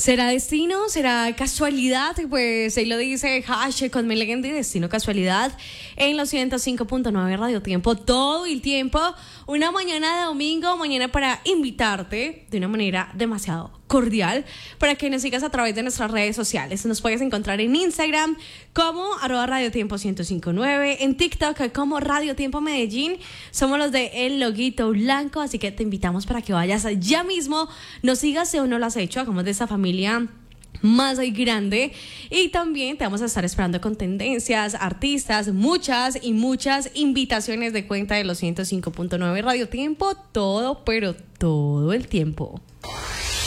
¿Será destino? ¿Será casualidad? Pues ahí lo dice Hash con Melegendi, destino casualidad en los 105.9 Radio Tiempo todo el tiempo. Una mañana de domingo, mañana para invitarte de una manera demasiado cordial para que nos sigas a través de nuestras redes sociales. Nos puedes encontrar en Instagram como @radiotiempo1059, en TikTok como Radio Tiempo Medellín. Somos los de El Loguito Blanco, así que te invitamos para que vayas ya mismo, nos sigas si aún no lo has hecho, hagamos de esta familia más grande y también te vamos a estar esperando con tendencias, artistas, muchas invitaciones de cuenta de los 105.9 Radio Tiempo, todo, pero todo el tiempo.